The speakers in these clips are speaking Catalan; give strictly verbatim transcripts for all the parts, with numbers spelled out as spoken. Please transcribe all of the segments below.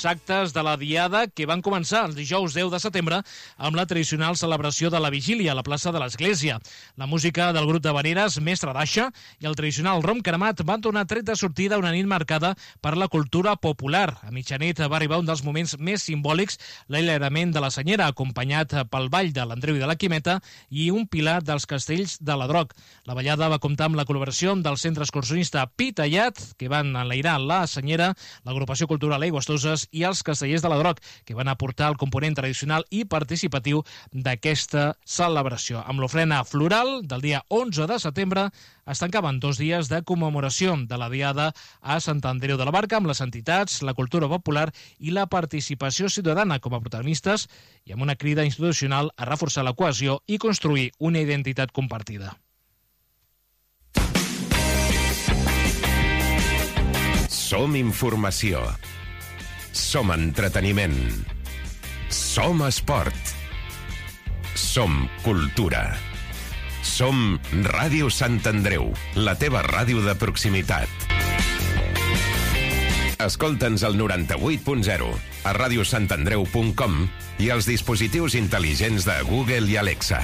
uns actes de la Diada que van començar el dijous deu de setembre amb la tradicional celebració de la vigília a la plaça de l'Església. La música del grup de Vaneres, Mestre d'Aixa, i el tradicional rom cremat van donar tret de sortida una nit marcada per la cultura popular. A mitjanit va arribar un dels moments més simbòlics, l'allarament de la Senyera, acompanyat pel ball de l'Andreu i de la Quimeta i un pilar dels castells de la Droc. La ballada va comptar amb la col·laboració del centre excursionista Pitallat, que van enlairar la Senyera, l'agrupació cultural Aigües Toses i els castellers de la Droc, que van aportar el component tradicional i participatiu d'aquesta celebració. Amb l'ofrena floral del dia onze de setembre es tancaven dos dies de commemoració de la Diada a Sant Andreu de la Barca amb les entitats, la cultura popular i la participació ciutadana com a protagonistes i amb una crida institucional a reforçar la cohesió i construir una identitat compartida. Som informació. Som entreteniment. Som esport. Som cultura. Som Ràdio Sant Andreu, la teva ràdio de proximitat. Escolta'ns al noranta-vuit punt zero, a ràdio sant andreu punt com i als dispositius intel·ligents de Google i Alexa.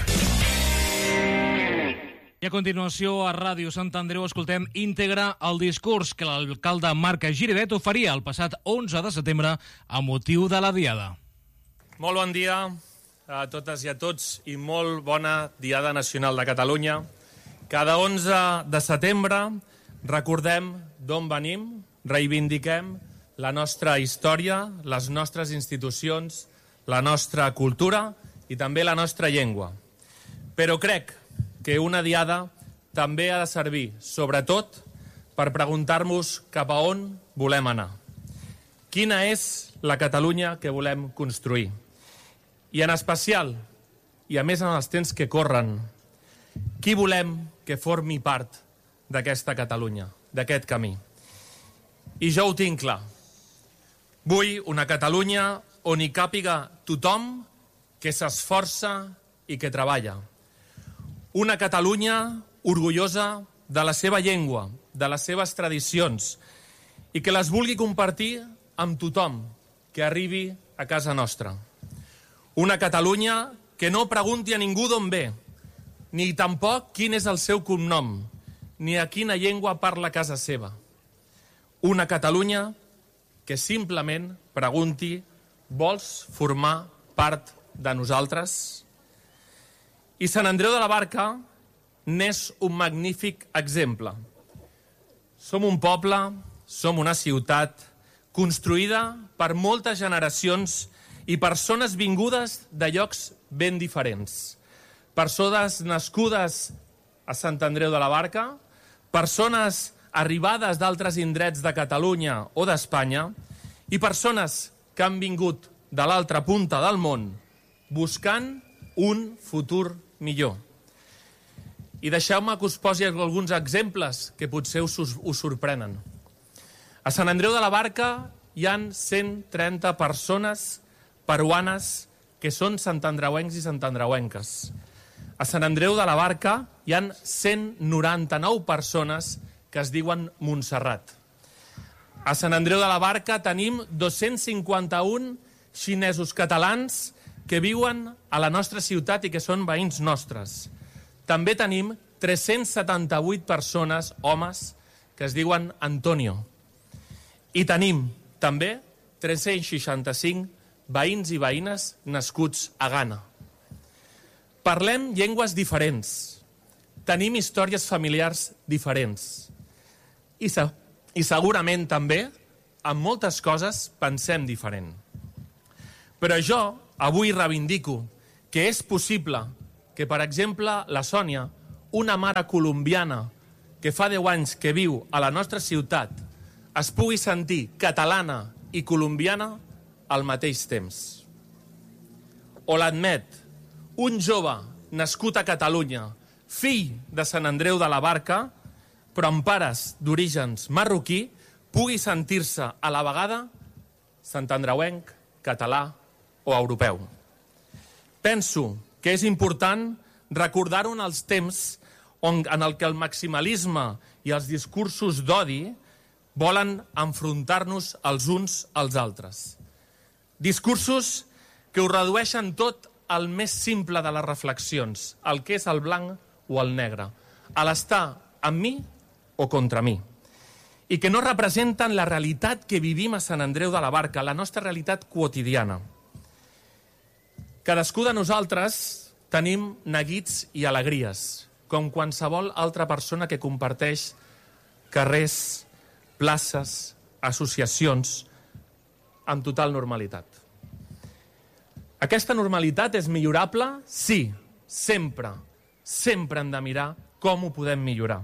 I a continuació, a Ràdio Sant Andreu, escoltem íntegre el discurs que l'alcalde Marc Giridet oferia el passat onze de setembre a motiu de la Diada. Molt bon dia a totes i a tots i molt bona Diada Nacional de Catalunya. Cada onze de setembre recordem d'on venim, reivindiquem la nostra història, les nostres institucions, la nostra cultura i també la nostra llengua. Però crec que una Diada també ha de servir, sobretot, per preguntar-nos cap a on volem anar. Quina és la Catalunya que volem construir? I en especial, i a més en els temps que corren, qui volem que formi part d'aquesta Catalunya, d'aquest camí? I jo ho tinc clar. Vull una Catalunya on hi càpiga tothom que s'esforça i que treballa. Una Catalunya orgullosa de la seva llengua, de les seves tradicions, i que les vulgui compartir amb tothom que arribi a casa nostra. Una Catalunya que no pregunti a ningú d'on ve, ni tampoc quin és el seu cognom, ni a quina llengua parla a casa seva. Una Catalunya que simplement pregunti: vols formar part de nosaltres? I Sant Andreu de la Barca n'és un magnífic exemple. Som un poble, som una ciutat construïda per moltes generacions i persones vingudes de llocs ben diferents. Persones nascudes a Sant Andreu de la Barca, persones arribades d'altres indrets de Catalunya o d'Espanya i persones que han vingut de l'altra punta del món buscant un futur millor. I deixeu-me que us posi alguns exemples que potser us, us sorprenen. A Sant Andreu de la Barca hi han cent trenta persones peruanes que són santandreuencs i santandreuenques. A Sant Andreu de la Barca hi han cent noranta-nou persones que es diuen Montserrat. A Sant Andreu de la Barca tenim dos-cents cinquanta-un xinesos catalans que viuen a la nostra ciutat i que són veïns nostres. També tenim tres-cents setanta-vuit persones, homes, que es diuen Antonio. I tenim també tres-cents seixanta-cinc veïns i veïnes nascuts a Ghana. Parlem llengües diferents. Tenim històries familiars diferents. I, se I segurament també, en moltes coses, pensem diferent. Però jo avui reivindico que és possible que, per exemple, la Sònia, una mare colombiana que fa deu anys que viu a la nostra ciutat, es pugui sentir catalana i colombiana al mateix temps. O l'Admet, un jove nascut a Catalunya, fill de Sant Andreu de la Barca, però amb pares d'orígens marroquí, pugui sentir-se a la vegada santandreuenc, català o europeu. Penso que és important recordar-ho en els temps on, en el que el maximalisme i els discursos d'odi volen enfrontar-nos els uns als altres. Discursos que ho redueixen tot al més simple de les reflexions, el que és el blanc o el negre, a l'estar amb mi o contra mi, i que no representen la realitat que vivim a Sant Andreu de la Barca, la nostra realitat quotidiana. Cadascú de nosaltres tenim neguits i alegries, com qualsevol altra persona que comparteix carrers, places, associacions, amb total normalitat. Aquesta normalitat és millorable? Sí, sempre. Sempre hem de mirar com ho podem millorar.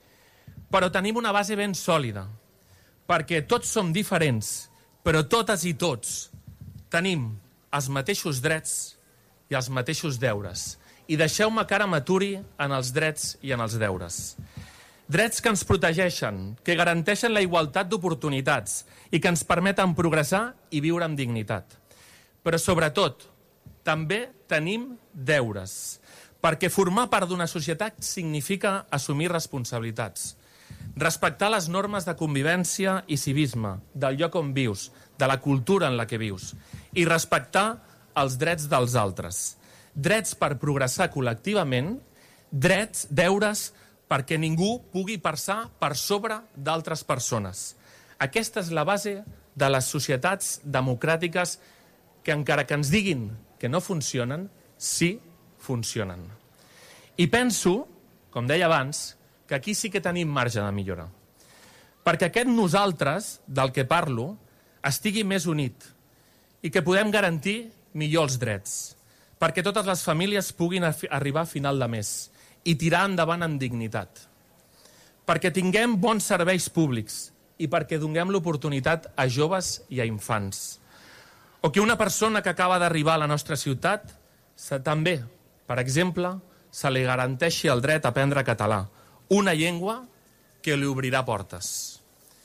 Però tenim una base ben sòlida, perquè tots som diferents, però totes i tots tenim els mateixos drets i els mateixos deures. I deixeu-me que ara m'aturi en els drets i en els deures. Drets que ens protegeixen, que garanteixen la igualtat d'oportunitats i que ens permeten progressar i viure amb dignitat. Però sobretot, també tenim deures, perquè formar part d'una societat significa assumir responsabilitats, respectar les normes de convivència i civisme del lloc on vius, de la cultura en la que vius, i respectar els drets dels altres. Drets per progressar col·lectivament, drets, deures, perquè ningú pugui passar per sobre d'altres persones. Aquesta és la base de les societats democràtiques que, encara que ens diguin que no funcionen, sí funcionen. I penso, com deia abans, que aquí sí que tenim marge de millora. Perquè aquest nosaltres, del que parlo, estigui més unit i que podem garantir millor els drets, perquè totes les famílies puguin arribar a final de mes i tirar endavant amb dignitat, perquè tinguem bons serveis públics i perquè donem l'oportunitat a joves i a infants. O que una persona que acaba d'arribar a la nostra ciutat també, per exemple, se li garanteixi el dret a aprendre català, una llengua que li obrirà portes.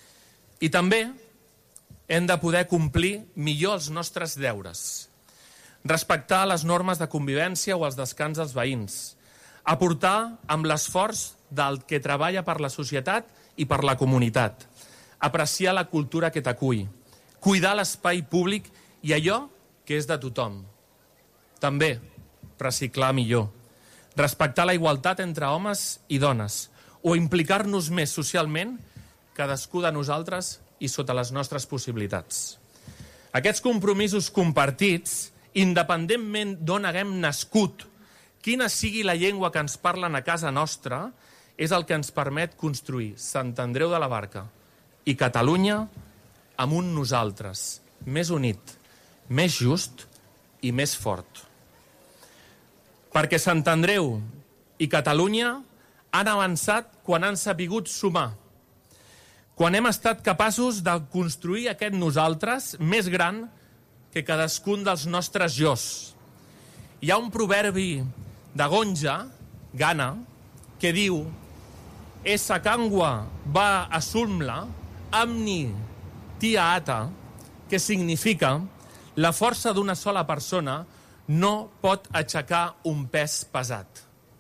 I també hem de poder complir millor els nostres deures, respectar les normes de convivència o els descans dels veïns, aportar amb l'esforç del que treballa per la societat i per la comunitat, apreciar la cultura que t'acull, cuidar l'espai públic i allò que és de tothom. També reciclar millor, respectar la igualtat entre homes i dones o implicar-nos més socialment, cadascú de nosaltres i sota les nostres possibilitats. Aquests compromisos compartits, independentment d'on haguem nascut, quina sigui la llengua que ens parlen a casa nostra, és el que ens permet construir Sant Andreu de la Barca i Catalunya amb un nosaltres més unit, més just i més fort. Perquè Sant Andreu i Catalunya han avançat quan han sabut sumar, quan hem estat capaços de construir aquest nosaltres més gran que cadascun dels nostres jos. Hi ha un proverbi de Gonja, Gana, que diu «Esa cangua va a sulmla, amni tia ata», que significa «La força d'una sola persona no pot aixecar un pes pesat».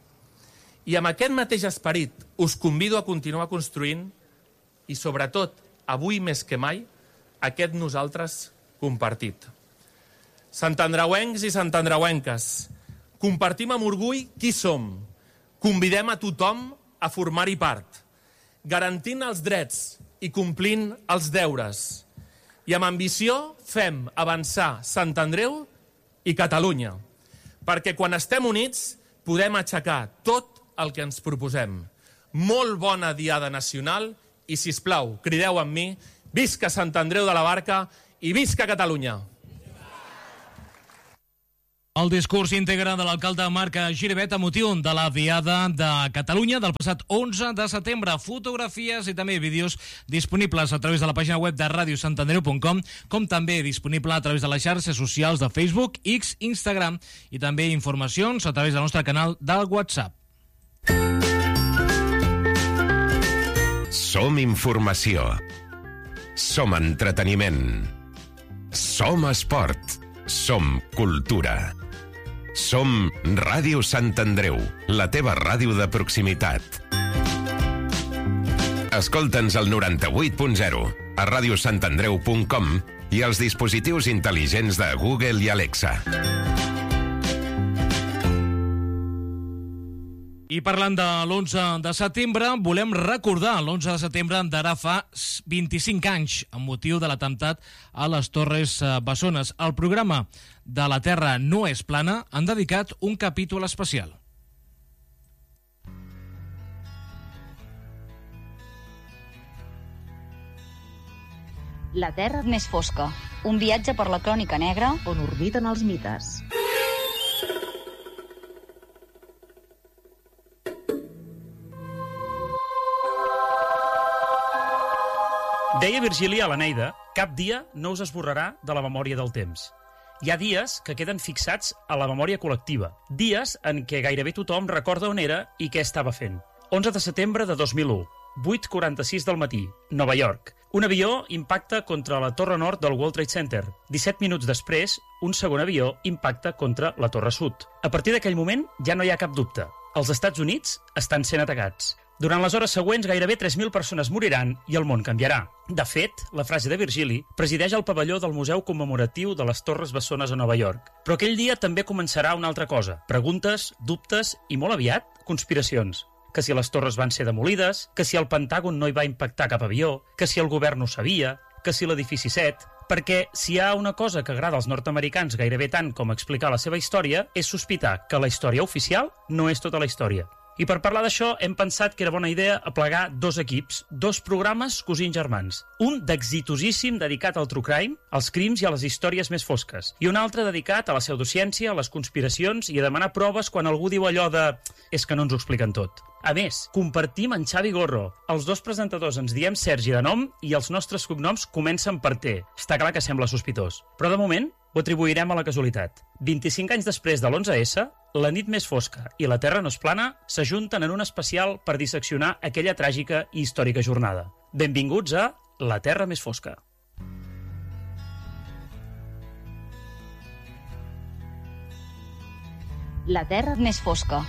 I amb aquest mateix esperit us convido a continuar construint i, sobretot, avui més que mai, aquest nosaltres compartit. Santandreuencs i santandreuenques, compartim amb orgull qui som, convidem a tothom a formar-hi part, garantint els drets i complint els deures. I amb ambició fem avançar Sant Andreu i Catalunya, perquè quan estem units podem aixecar tot el que ens proposem. Molt bona Diada Nacional i, sisplau, crideu amb mi, visca Sant Andreu de la Barca i visca Catalunya! El discurs íntegre de l'alcalde Marc Giribet a motiu de la Diada de Catalunya del passat onze de setembre. Fotografies i també vídeos disponibles a través de la pàgina web de ràdio sant andreu punt com, com també disponible a través de les xarxes socials de Facebook, X, Instagram i també informacions a través del nostre canal del WhatsApp. Som informació. Som entreteniment. Som esport. Som cultura. Som Ràdio Sant Andreu, la teva ràdio de proximitat. Escolta'ns al noranta-vuit punt zero, a ràdio sant andreu punt com i els dispositius intel·ligents de Google i Alexa. I parlant de l'onze de setembre, volem recordar l'onze de setembre d'ara fa vint-i-cinc anys, amb motiu de l'atemptat a les Torres Bessones. Al programa de La Terra no és plana han dedicat un capítol especial. La Terra més fosca, un viatge per la crònica negra on orbiten els mites. Deia Virgili a l'Eneida, cap dia no us esborrarà de la memòria del temps. Hi ha dies que queden fixats a la memòria col·lectiva, dies en què gairebé tothom recorda on era i què estava fent. onze de setembre de dos mil u, vuit quaranta-sis del matí, Nova York. Un avió impacta contra la torre nord del World Trade Center. disset minuts després, un segon avió impacta contra la torre sud. A partir d'aquell moment ja no hi ha cap dubte. Els Estats Units estan sent atacats. Durant les hores següents, gairebé tres mil persones moriran i el món canviarà. De fet, la frase de Virgili presideix el pavelló del Museu Commemoratiu de les Torres Bessones a Nova York. Però aquell dia també començarà una altra cosa. Preguntes, dubtes i, molt aviat, conspiracions. Que si les torres van ser demolides, que si el Pentàgon no hi va impactar cap avió, que si el govern ho sabia, que si l'edifici set... Perquè si hi ha una cosa que agrada als nord-americans gairebé tant com explicar la seva història, és sospitar que la història oficial no és tota la història. I per parlar d'això hem pensat que era bona idea aplegar dos equips, dos programes cosins germans. Un d'exitosíssim dedicat al true crime, als crims i a les històries més fosques. I un altre dedicat a la pseudociència, a les conspiracions i a demanar proves quan algú diu allò de... és que no ens ho expliquen tot. A més, compartim en Xavi Gorro. Els dos presentadors ens diem Sergi de nom i els nostres cognoms comencen per T. Està clar que sembla sospitós. Però de moment ho atribuirem a la casualitat. vint-i-cinc anys després de l'onze essa, la nit més fosca i la Terra no és plana s'ajunten en un especial per disseccionar aquella tràgica i històrica jornada. Benvinguts a La Terra més fosca. La Terra més fosca.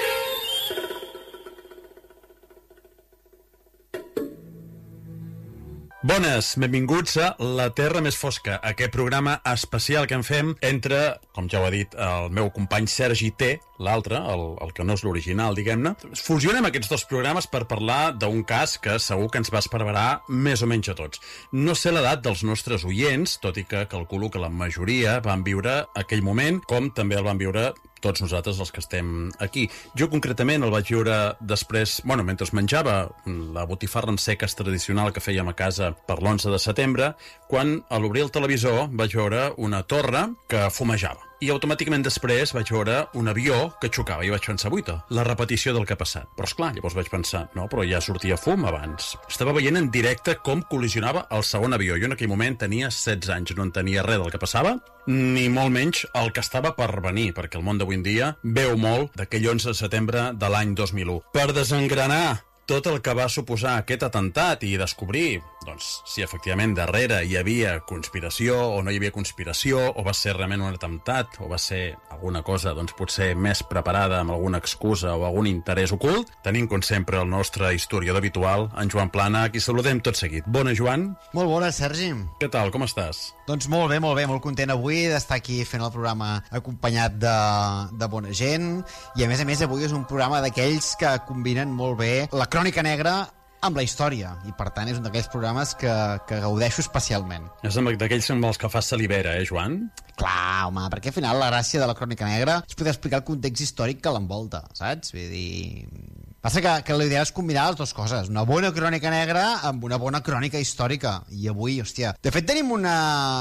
Bones, benvinguts a La Terra més fosca, aquest programa especial que en fem entre, com ja ho ha dit el meu company Sergi T, l'altre, el, el que no és l'original, diguem-ne. Fusionem aquests dos programes per parlar d'un cas que segur que ens va esparverar més o menys a tots. No sé l'edat dels nostres oients, tot i que calculo que la majoria van viure aquell moment, com també el van viure tots nosaltres els que estem aquí. Jo concretament el vaig viure després, bueno, mentre menjava la botifarra amb seques tradicional que fèiem a casa per l'onze de setembre, quan a l'obrir el televisor vaig veure una torre que fumejava. I automàticament després vaig veure un avió que xocava i vaig pensar, buita, la repetició del que ha passat. Però esclar, llavors vaig pensar, no, però ja sortia fum abans. Estava veient en directe com col·lisionava el segon avió. Jo en aquell moment tenia setze anys, no entenia res del que passava, ni molt menys el que estava per venir, perquè el món d'avui en dia veu molt d'aquell onze de setembre de l'any dos mil u. Per desengranar tot el que va suposar aquest atemptat i descobrir, doncs, si efectivament darrere hi havia conspiració o no hi havia conspiració, o va ser realment un atemptat, o va ser alguna cosa, doncs, potser més preparada amb alguna excusa o algun interès ocult, tenim, com sempre, el nostre historiador habitual, en Joan Plana, a qui saludem tot seguit. Bona, Joan. Molt bona, Sergi. Què tal, com estàs? Doncs molt bé, molt bé, molt content avui d'estar aquí fent el programa acompanyat de, de bona gent, i a més a més avui és un programa d'aquells que combinen molt bé la crònica negra amb la història, i per tant és un d'aquells programes que, que gaudeixo especialment. És d'aquells amb els que fas salivera, eh, Joan? Clar, home, perquè al final la gràcia de la crònica negra és poder explicar el context històric que l'envolta, saps? Vull dir... Passa que, que l'idea és combinar les dues coses, una bona crònica negra amb una bona crònica històrica, i avui, hòstia... De fet, tenim una,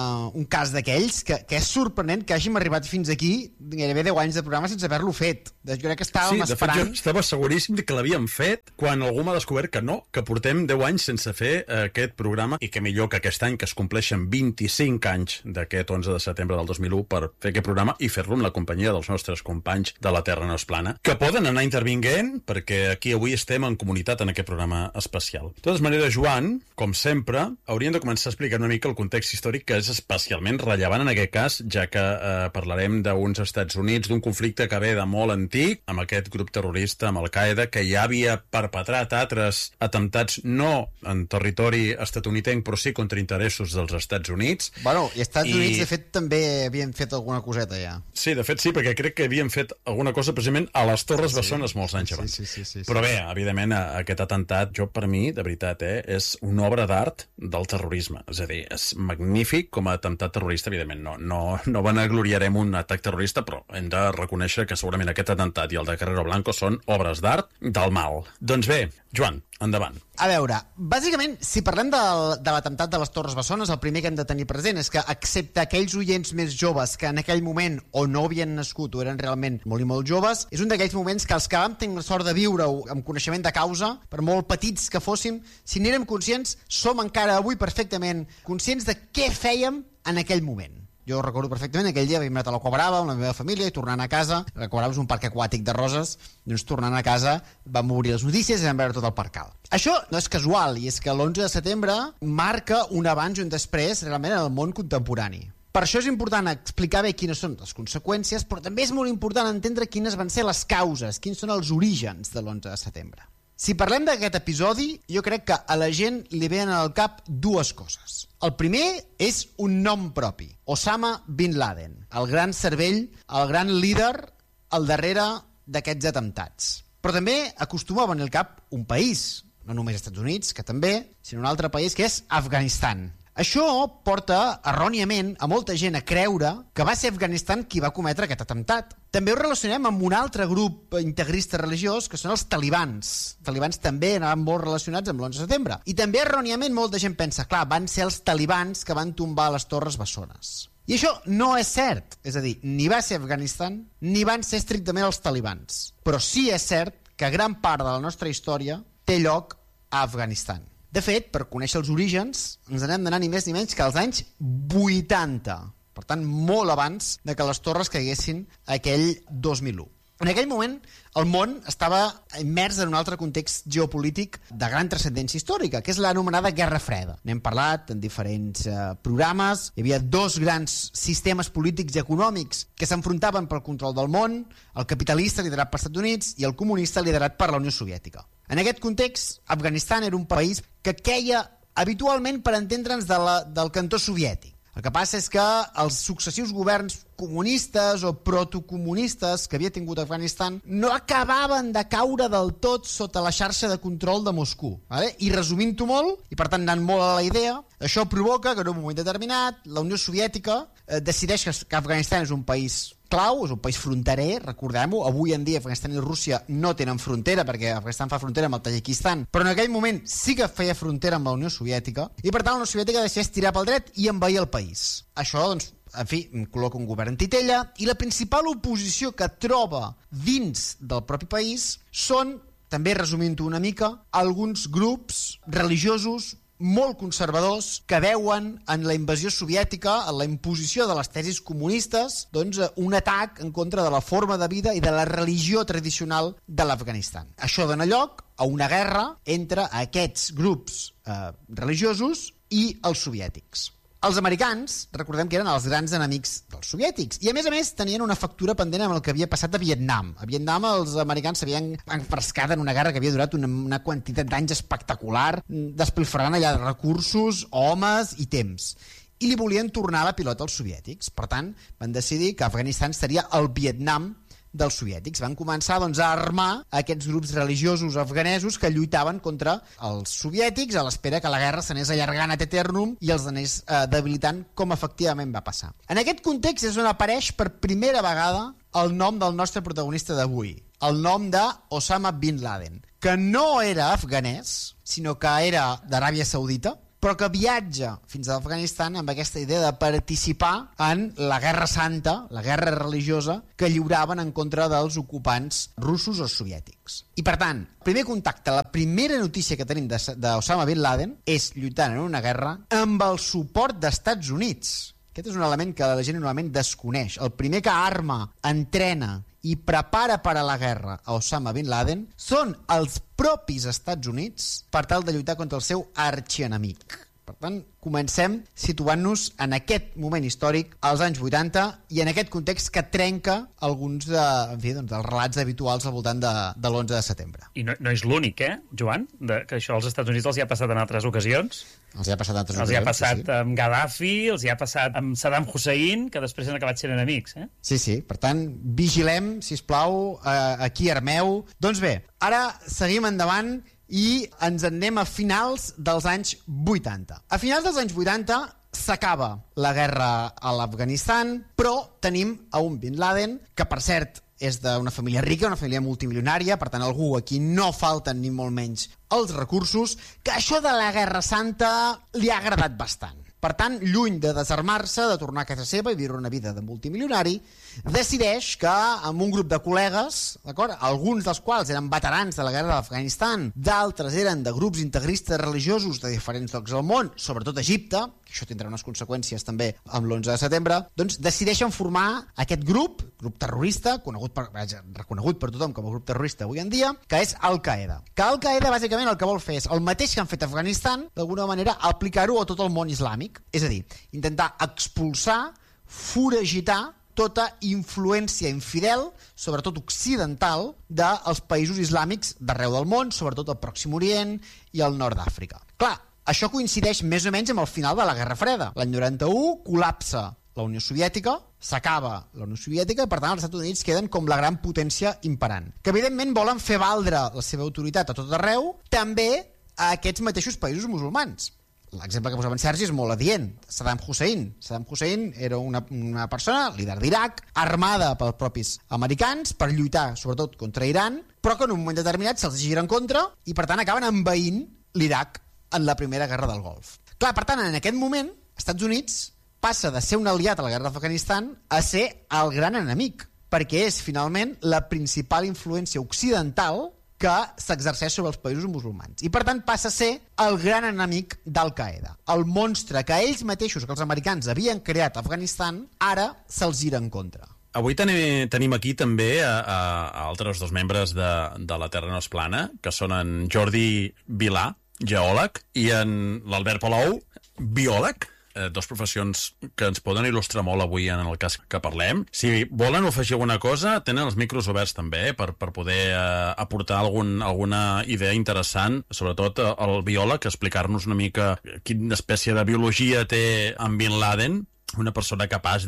un cas d'aquells que, que és sorprenent que hàgim arribat fins aquí gairebé deu anys de programa sense haver-lo fet. Jo crec que estàvem sí, esperant... Sí, de fet, jo estava seguríssim que l'havíem fet quan algú m'ha descobert que no, que portem deu anys sense fer eh, aquest programa, i que millor que aquest any, que es compleixen vint-i-cinc anys d'aquest onze de setembre del dos mil u per fer aquest programa i fer-lo amb la companyia dels nostres companys de La Terra no és plana, que poden anar intervinguent, perquè perquè aquí avui estem en comunitat en aquest programa especial. De totes maneres, Joan, com sempre, hauríem de començar a explicar una mica el context històric, que és especialment rellevant en aquest cas, ja que eh, parlarem d'uns Estats Units, d'un conflicte que ve de molt antic, amb aquest grup terrorista, amb Al-Qaeda, que ja havia perpetrat altres atemptats no en territori estatunidenc, però sí contra interessos dels Estats Units. Bueno, i Estats I... Units, de fet, també havien fet alguna coseta ja. Sí, de fet sí, perquè crec que havien fet alguna cosa precisament a les Torres Bessones molts anys abans. Sí, sí, sí, sí, Però bé, evidentment, aquest atemptat, jo per mi, de veritat, eh, és una obra d'art del terrorisme. És a dir, és magnífic com a atemptat terrorista, evidentment. No, no, no vanagloriarem un atac terrorista, però hem de reconèixer que segurament aquest atemptat i el de Carrero Blanco són obres d'art del mal. Doncs bé, Joan, endavant. A veure, bàsicament, si parlem del, de l'atemptat de les Torres Bessones, el primer que hem de tenir present és que, excepte aquells oients més joves que en aquell moment o no havien nascut o eren realment molt i molt joves, és un d'aquells moments que els que vam tenir la sort de viure-ho amb coneixement de causa, per molt petits que fóssim, si n'érem conscients, som encara avui perfectament conscients de què fèiem en aquell moment. Jo recordo perfectament, aquell dia havíem anat a la Cobrava amb la meva família i tornant a casa, la Cobrava és un parc aquàtic de Roses, doncs tornant a casa vam obrir les notícies i vam veure tot el parcal. Això no és casual, i és que l'onze de setembre marca un abans i un després realment en el món contemporani. Per això és important explicar bé quines són les conseqüències, però també és molt important entendre quines van ser les causes, quins són els orígens de l'onze de setembre. Si parlem d'aquest episodi, jo crec que a la gent li venen al cap dues coses. El primer és un nom propi, Osama Bin Laden, el gran cervell, el gran líder al darrere d'aquests atemptats. Però també acostuma a venir al cap un país, no només Estats Units, que també, sinó un altre país, que és Afganistan. Això porta, erròniament, a molta gent a creure que va ser Afganistan qui va cometre aquest atemptat. També ho relacionem amb un altre grup integrista religiós, que són els talibans. Els talibans també anaven molt relacionats amb l'onze de setembre. I també, erròniament, molta gent pensa, clar, van ser els talibans que van tombar les Torres Bessones. I això no és cert. És a dir, ni va ser Afganistan, ni van ser estrictament els talibans. Però sí és cert que gran part de la nostra història té lloc a Afganistan. De fet, per conèixer els orígens, ens n'hem d'anar ni més ni menys que als anys vuitanta. Per tant, molt abans de que les torres caiguessin aquell dos mil u. En aquell moment, el món estava immers en un altre context geopolític de gran transcendència històrica, que és l'anomenada Guerra Freda. N'hem parlat en diferents eh, programes. Hi havia dos grans sistemes polítics i econòmics que s'enfrontaven pel control del món, el capitalista liderat per Estats Units i el comunista liderat per la Unió Soviètica. En aquest context, Afganistan era un país que queia habitualment, per entendre'ns, de la, del cantó soviètic. El que passa és que els successius governs comunistes o protocomunistes que havia tingut Afganistan no acabaven de caure del tot sota la xarxa de control de Moscou. Vale? I resumint-ho molt, i per tant anant molt a la idea, això provoca que en un moment determinat la Unió Soviètica eh, decideix que, que Afganistan és un país clau, és un país fronterer, recordem-ho, avui en dia Afganistan i Rússia no tenen frontera perquè Afganistan fa frontera amb el Tadjikistan, però en aquell moment sí que feia frontera amb la Unió Soviètica i per tant la Unió Soviètica decideix tirar pel dret i envair el país. Això, doncs, en fi, col·loca un govern titella i la principal oposició que troba dins del propi país són, també resumint-ho una mica, alguns grups religiosos molt conservadors que veuen en la invasió soviètica, en la imposició de les tesis comunistes, doncs un atac en contra de la forma de vida i de la religió tradicional de l'Afganistan. Això dona lloc a una guerra entre aquests grups eh, religiosos i els soviètics. Els americans, recordem que eren els grans enemics dels soviètics, i a més a més tenien una factura pendent amb el que havia passat a Vietnam. A Vietnam els americans s'havien enfrescat en una guerra que havia durat una, una quantitat d'anys espectacular, despilfarrant allà recursos, homes i temps. I li volien tornar la pilota als soviètics. Per tant, van decidir que Afganistan seria el Vietnam dels soviètics. Van començar doncs, a armar aquests grups religiosos afganesos que lluitaven contra els soviètics a l'espera que la guerra s'anés allargant ad eternum i els anés eh, debilitant, com efectivament va passar. En aquest context és on apareix per primera vegada el nom del nostre protagonista d'avui, el nom d'Osama Bin Laden, que no era afganès, sinó que era d'Aràbia Saudita, però que viatja fins a Afganistan amb aquesta idea de participar en la Guerra Santa, la guerra religiosa, que lliuraven en contra dels ocupants russos o soviètics. I per tant, el primer contacte, la primera notícia que tenim d'Osama Bin Laden és lluitant en una guerra amb el suport d'Estats Units, Aquest és un element que la gent normalment desconeix. El primer que arma, entrena i prepara per a la guerra a Osama Bin Laden són els propis Estats Units per tal de lluitar contra el seu arxienemic. Per tant, comencem situant-nos en aquest moment històric, als anys vuitanta, i en aquest context que trenca alguns de, en fi, doncs, dels relats habituals al voltant de, de l'onze de setembre. I no, no és l'únic, eh, Joan? De, que això als Estats Units els hi ha passat en altres ocasions. Els hi ha passat en altres els hi ha ocasions, passat sí, sí. amb Gaddafi, els hi ha passat amb Saddam Hussein, que després han acabat sent enemics, eh? Sí, sí. Per tant, vigilem, sisplau, eh, aquí armeu. Doncs bé, ara seguim endavant i ens en anem a finals dels anys vuitanta. A finals dels anys vuitanta s'acaba la guerra a l'Afganistan, però tenim a un Bin Laden, que per cert és d'una família rica, una família multimilionària, per tant algú a qui no falten ni molt menys els recursos, que això de la Guerra Santa li ha agradat bastant. Per tant, lluny de desarmar-se, de tornar a casa seva i viure una vida de multimilionari, decideix que amb un grup de col·legues, d'acord, alguns dels quals eren veterans de la guerra de l'Afganistan, d'altres eren de grups integristes religiosos de diferents llocs del món, sobretot Egipte, que això tindrà unes conseqüències també amb l'onze de setembre, doncs decideixen formar aquest grup, grup terrorista, conegut per, vaja, reconegut per tothom com a grup terrorista avui en dia, que és Al-Qaeda. Que Al-Qaeda bàsicament el que vol fer és el mateix que han fet a Afganistan, d'alguna manera aplicar-ho a tot el món islàmic. És a dir, intentar expulsar, foragitar tota influència infidel, sobretot occidental, dels països islàmics d'arreu del món, sobretot al Pròxim Orient i al nord d'Àfrica. Clar, això coincideix més o menys amb el final de la Guerra Freda. L'any noranta-u col·lapsa la Unió Soviètica, s'acaba la Unió Soviètica i per tant els Estats Units queden com la gran potència imperant, que evidentment volen fer valdre la seva autoritat a tot arreu, també a aquests mateixos països musulmans. L'exemple que posava en Sergi és molt adient. Saddam Hussein. Saddam Hussein era una, una persona, líder d'Iraq, armada pels propis americans per lluitar sobretot contra Iran, però que en un moment determinat se'ls gira en contra i per tant acaben envaint l'Iraq en la primera guerra del Golf. Clar, per tant, en aquest moment, Estats Units passa de ser un aliat a la guerra d'Afganistan a ser el gran enemic, perquè és finalment la principal influència occidental que s'exerceix sobre els països musulmans. I per tant passa a ser el gran enemic d'Al-Qaeda. El monstre que ells mateixos, que els americans havien creat a Afganistan, ara se'ls gira en contra. Avui tenim, tenim aquí també a, a, a altres dos membres de, de La Terra no és plana, que són en Jordi Vilà, geòleg, i en l'Albert Palou, biòleg, dos professions que ens poden il·lustrar molt avui en el cas que parlem. Si volen afegir alguna cosa, tenen els micros oberts també per, per poder eh, aportar algun, alguna idea interessant, sobretot el biòleg, explicar-nos una mica quina espècie de biologia té en Bin Laden, una persona capaç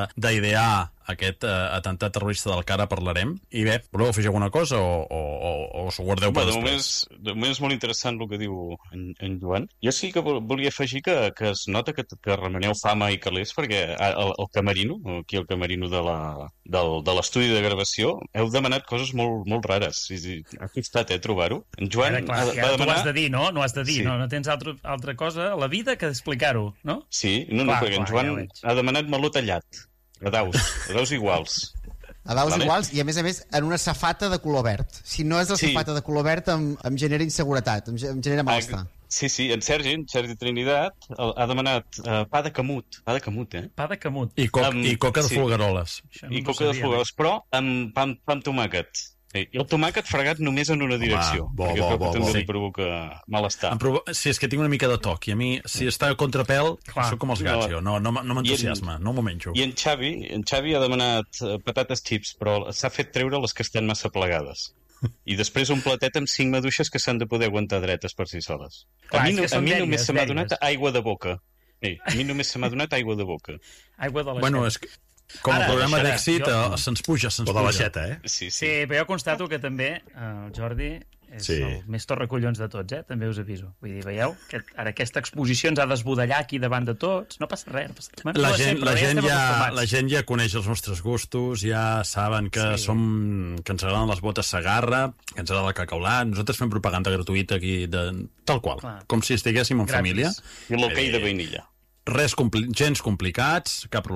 d'idear aquest uh, atemptat terrorista del que ara parlarem. I bé, voleu afegir alguna cosa o, o, o, o s'ho guardeu per bueno, després? De moment, és, de moment és molt interessant el que diu en, en Joan. Jo sí que volia afegir que, que es nota que, que remeneu fama i calés, perquè el, el camerino, aquí el camerino de la, del, de l'estudi de gravació, heu demanat coses molt, molt rares. I, i, ha costat, eh, trobar-ho. En Joan ara, clar, va, va demanar... Tu ho has de dir, no? No has de dir, sí. no, no tens altra, altra cosa a la vida que explicar-ho, no? Sí, no, no, clar, perquè clar, en Joan ja ha demanat meló tallat. A daus, a daus iguals. A daus Vale. iguals i, a més a més, en una safata de color verd. Si no és la Sí. safata de color verd, em, em genera inseguretat, em, ge- em genera malestar. Ah, sí, sí, en Sergi, en Sergi Trinitat, el- ha demanat uh, pa de camut. Pa de camut, eh? Pa de camut. I, coc, Amb- i coca de sí. folgueroles. Això I no ho coca de sabia, fogueres, però amb pa, amb, pa amb tomàquet. Sí. I el tomàquet fregat només en una direcció. bo, perquè bo, crec bo, que també bo. li Sí. provoca malestar. Em provo... Sí, és que tinc una mica de toc, i a mi, si està a contrapèl, Clar. soc com els gats, No. jo. No, no, m- no m'entusiasma, no m'ho menjo. I en Xavi, en Xavi ha demanat eh, patates chips, però s'ha fet treure les que estan massa plegades. I després un platet amb cinc maduixes que s'han de poder aguantar dretes per si soles. Clar, a mi, és no, que a són mi dèries, només se m'ha dèries. donat aigua de boca. Sí, a mi només se m'ha donat aigua de boca. Aigua de la Bueno, és que, com a Ara, programa ara, d'èxit, jo- eh, se'ns puja, se'ns O de puja. l'aixeta, eh? Sí, sí. Sí, però jo constato que també eh, el Jordi és Sí. el més torracollons de tots, eh? També us aviso. Vull dir, veieu? Que ara aquesta exposició ens ha d'esbudellar aquí davant de tots. No passa res. No passa res. La No ho sé, gent, però la, gent estem ja, acostumats. la gent ja coneix els nostres gustos, ja saben que Sí. som que ens agraden les botes Segarra, que ens agrada el cacaulat. Nosaltres fem propaganda gratuïta aquí, de, tal qual, Clar. com si estiguéssim en Gratis. família. I l'hoquei de vainilla. Res compli gens complicats, cap problema.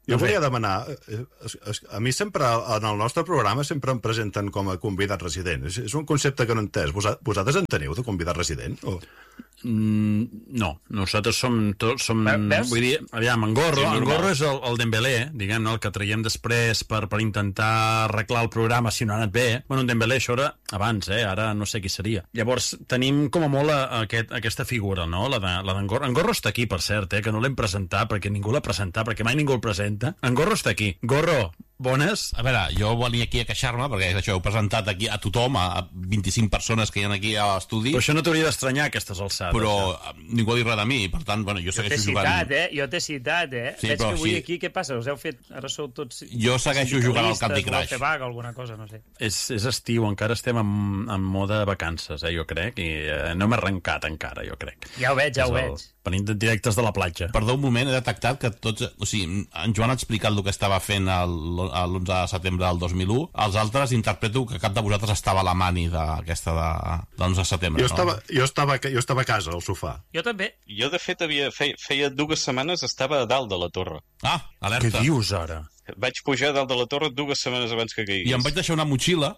Jo volia demanar, a mi sempre, en el nostre programa, sempre em presenten com a convidat resident. És, és un concepte que no he entès. Vosaltres en teniu de convidat resident? O... Mm, no, nosaltres som tots, som, Veus? vull dir, aviam, en Gorro, Sí, en Gorro és el, el Dembélé, diguem, no? El que traiem després per, per intentar arreglar el programa si no ha anat bé. Bueno, en Dembélé això era abans, eh? Ara no sé qui seria. Llavors, tenim com a molt a, a aquest, aquesta figura, no? La de, la d'en Gorro. En Gorro està aquí, per cert, eh? Que no l'hem presentat, perquè ningú l'ha presentat, perquè mai ningú el presenta. En Gorro està aquí. Gorro, bones? A veure, jo volia aquí a queixar-me, perquè això heu presentat aquí a tothom, a vint-i-cinc persones que hi ha aquí a l'estudi. Però això no t'hauria d'estranyar, aquestes alçades. Però eh? ningú ha dit res de mi, per tant, bueno, jo Jo t'he segueixo jugant... citat, eh? Jo t'he citat, eh? Sí, Veig però que avui sí. aquí, què passa? Us heu fet... Ara sou tots... Jo segueixo jugant al Candy sindicalistes, Crush. voleu fer vaga, alguna cosa, no sé. És, és estiu, encara estem en, en mode vacances, eh, jo crec, i eh, no hem arrencat encara, jo crec. Ja ho veig, ja ho És el- veig. Venint directes de la platja. Perdó un moment, he detectat que tots... O sigui, en Joan ha explicat el que estava fent el- l'onze de setembre del dos mil u. Els altres interpreto que cap de vosaltres estava a la mani d'aquesta de, de l'onze de setembre, Jo no? estava, jo, estava, jo estava a casa, al sofà. Jo també. Jo, de fet, havia, feia, feia dues setmanes estava a dalt de la torre. Ah, alerta. Què dius, ara? Vaig pujar a dalt de la torre dues setmanes abans que caigués. I em vaig deixar una motxilla.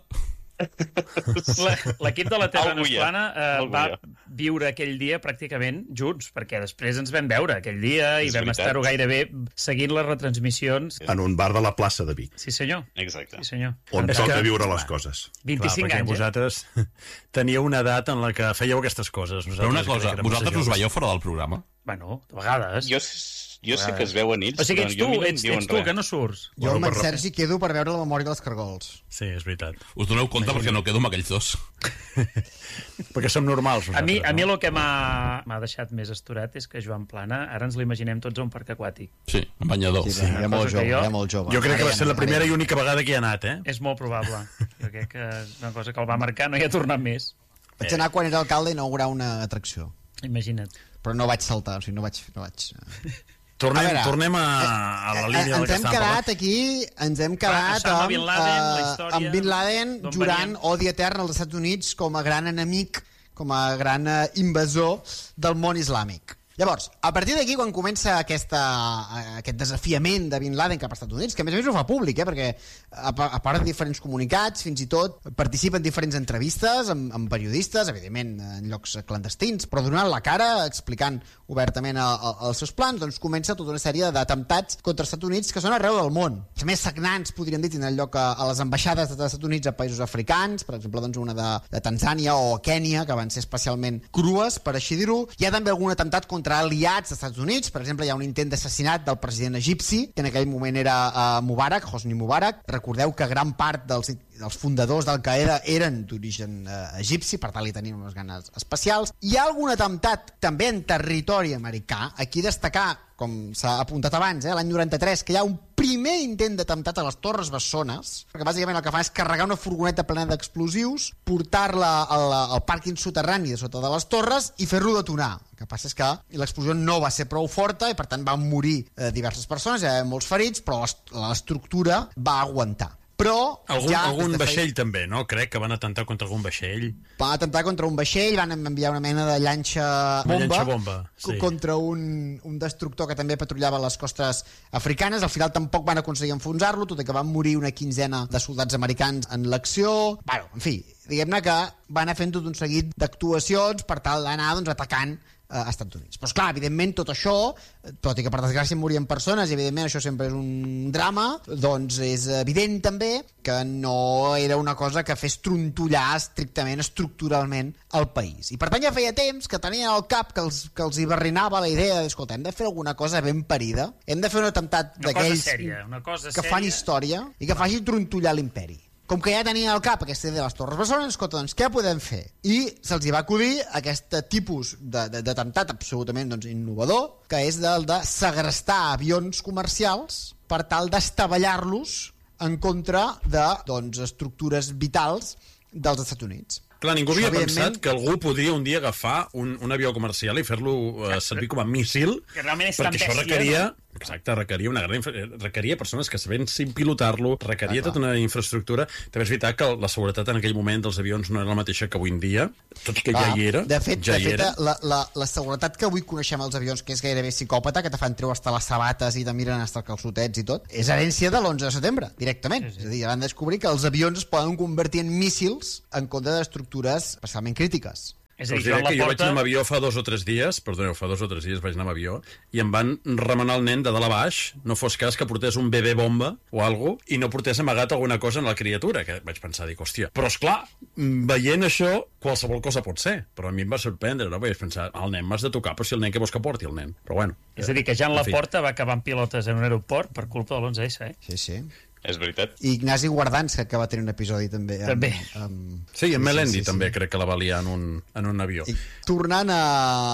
La- L'equip de la Terra Algú no és hi ha, plana eh, algú va hi ha. viure aquell dia pràcticament junts, perquè després ens vam veure aquell dia i És vam veritat. estar-ho gairebé seguint les retransmissions. En un bar de la plaça de Vic, Sí, senyor. Exacte. Sí, senyor. on És toca que- viure les coses. vint-i-cinc Clar, perquè anys, eh? vosaltres teníeu una edat en la que fèieu aquestes coses. Però una Nosaltres cosa, crec que érem vosaltres massa us joves. veieu fora del programa? Bueno, de vegades. Jo, jo sé que es veuen ells, O sigui, ets però tu, jo a mi no em ets, diuen ets tu, res. que no surts. Jo amb Bueno, en per- Sergi quedo per veure la memòria dels cargols. Sí, és veritat. Us doneu compte perquè no quedo amb aquells dos. Perquè som normals, A mi, nosaltres, a mi no? el que m'ha m'ha deixat més asturat és que Joan Plana, ara ens l'imaginem tots a un parc aquàtic. Sí, en banyador. Sí, era molt cosa que jove, jo- era molt jove. Jo crec que Ara va ja ser no, la primera ara i ja única vegada que hi ha anat, eh? És molt probable. Jo crec que és una cosa que el va marcar, no hi ha tornat més. no. Vaig anar quan era alcalde a inaugurar una atracció. Imagina't. Però no vaig saltar, o sigui, no vaig... No vaig eh. Tornem, A veure, tornem a, a la línia Eh, del ens que hem estàvem quedat parlant. aquí, ens hem quedat Osama amb, Bin Laden, la eh, història amb Bin Laden d'on jurant veníem. odi etern als Estats Units com a gran enemic, com a gran eh, invasor del món islàmic. Llavors, a partir d'aquí, quan comença aquesta, eh, aquest desafiament de Bin Laden cap als Estats Units, que a més a més ho fa públic, eh, perquè a, pa- a part de diferents comunicats, fins i tot participa en diferents entrevistes amb, amb periodistes, evidentment en llocs clandestins, però donant la cara, explicant obertament a, a, els seus plans, doncs comença tota una sèrie d'atemptats contra els Estats Units que són arreu del món. Els més sagnants, podríem dir, tenen lloc a, a les ambaixades dels Estats Units a països africans, per exemple, doncs una de, de Tanzània o Kènia, que van ser especialment crues, per així dir-ho. Hi ha també algun atemptat contra aliats dels Estats Units, per exemple, hi ha un intent d'assassinat del president egipci, que en aquell moment era uh, Mubarak, Hosni Mubarak. Recordeu que gran part dels, dels fundadors d'Al-Qaeda eren d'origen uh, egipci, per tant li tenien unes ganes especials. Hi ha algun atemptat també en territori americà, aquí destacar, com s'ha apuntat abans, eh, l'any noranta-tres, que hi ha un primer intent d'atemptat a les Torres Bessones, perquè bàsicament el que fa és carregar una furgoneta plena d'explosius, portar-la al, al pàrquing soterrani de sota de les torres i fer-lo detonar. El que passa és que l'explosió no va ser prou forta i per tant van morir eh, diverses persones, hi ha molts ferits, però l'est- l'estructura va aguantar. Però Algun, ja algun des de vaixell feia- també, no? Crec que van atentar contra algun vaixell. van atentar contra un vaixell, van enviar una mena de llanxa bomba, Una llanxa bomba, co- sí. contra un, un destructor que també patrullava les costes africanes. Al final tampoc van aconseguir enfonsar-lo, tot i que van morir una quinzena de soldats americans en l'acció. Bueno, en fi, diguem-ne que van anar fent tot un seguit d'actuacions per tal d'anar doncs, atacant a Estats Units. Però, esclar, evidentment, tot això, tot i que per desgràcia morien persones, i evidentment això sempre és un drama, doncs és evident també que no era una cosa que fes trontollar estrictament, estructuralment, el país. I per tant ja feia temps que tenien al cap que els, que els hi barrinava la idea de, escolta, hem de fer alguna cosa ben parida, hem de fer un atemptat Una cosa d'aquells sèria, una cosa que sèria. fan història i que faci trontollar l'imperi. Com que ja tenien al cap aquesta idea de les Torres Bessones, escolta, doncs què podem fer? I se'ls hi va acudir aquest tipus de- de- d'atemptat absolutament doncs, innovador, que és el de segrestar avions comercials per tal d'estavellar-los en contra de doncs, estructures vitals dels Estats Units. Clar, ningú havia Això, evidentment, pensat que algú podria un dia agafar un, un avió comercial i fer-lo eh, servir com a míssil, Que realment és tan perquè això bèstia, requeria... no? Exacte, requeria una gran infra... requeria persones que sabessin pilotar-lo, requeria ah, tota una infraestructura. També és veritat que la seguretat en aquell moment dels avions no era la mateixa que avui en dia, tot i que ah, ja hi era. De fet, ja de hi fet era. la, la, la seguretat que avui coneixem als avions, que és gairebé psicòpata, que te fan treure hasta les sabates i te miren hasta els calçotets i tot, és herència de l'onze de setembre, directament. Sí, sí. És a dir, van descobrir que els avions es poden convertir en míssils en contra d'estructures especialment crítiques. És a dir, Us diré Joan que jo vaig Laporta... anar amb avió fa dos o tres dies, perdoneu, fa dos o tres dies vaig anar amb avió, i em van remenar el nen de dalt a baix, no fos cas que portés un bebè bomba o alguna cosa, i no portés amagat alguna cosa en la criatura, que vaig pensar, dic, hòstia, però esclar, veient això, qualsevol cosa pot ser, però a mi em va sorprendre, no? Vaig pensar, el nen m'has de tocar, però si el nen, què vols que porti el nen? Però bueno. És a dir, que Joan Laporta va acabar amb pilotes en un aeroport per culpa de l'onze essa, eh? Sí, sí. És veritat. I Ignasi Guardans, que va tenir un episodi també. Amb, també. Amb... Sí, i en Melendi sí, sí, també sí. crec que la va liar en un, en un avió. I tornant a,